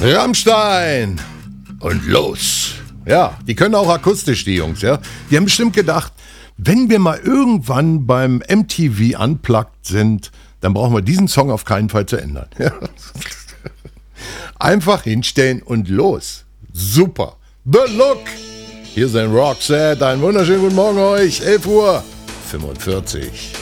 Rammstein und los. Ja, die können auch akustisch, die Jungs, ja. Die haben bestimmt gedacht, wenn wir mal irgendwann beim MTV Unplugged sind, dann brauchen wir diesen Song auf keinen Fall zu ändern. Ja. Einfach hinstellen und los. Super. The Look. Hier sind Roxette. Einen wunderschönen guten Morgen euch. 11:45 Uhr.